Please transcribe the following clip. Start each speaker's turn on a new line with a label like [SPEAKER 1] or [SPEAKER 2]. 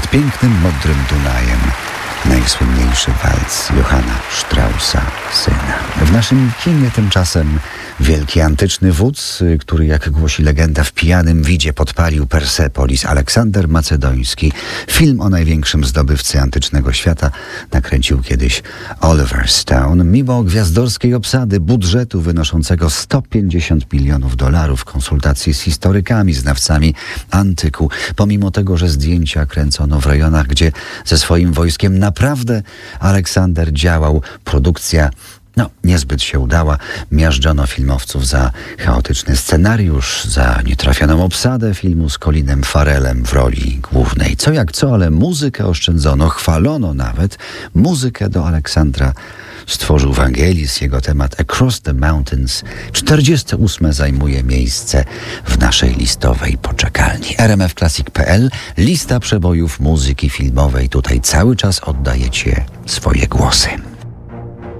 [SPEAKER 1] nad pięknym, modrym Dunajem. Najsłynniejszy walc Johanna Straussa, syna. W naszym kinie tymczasem wielki antyczny wódz, który, jak głosi legenda, w pijanym widzie podpalił Persepolis, Aleksander Macedoński. Film o największym zdobywcy antycznego świata nakręcił kiedyś Oliver Stone. Mimo gwiazdorskiej obsady, budżetu wynoszącego $150 milionów, konsultacji z historykami, znawcami antyku, pomimo tego, że zdjęcia kręcono w rejonach, gdzie ze swoim wojskiem naprawdę Aleksander działał, produkcja niezbyt się udała. Miażdżono filmowców za chaotyczny scenariusz, za nietrafioną obsadę filmu z Colinem Farrellem w roli głównej. Co jak co, ale muzykę oszczędzono, chwalono nawet. Muzykę do Aleksandra stworzył Vangelis, jego temat Across the Mountains. 48 zajmuje miejsce w naszej listowej poczekalni. rmfclassic.pl, lista przebojów muzyki filmowej. Tutaj cały czas oddajecie swoje głosy.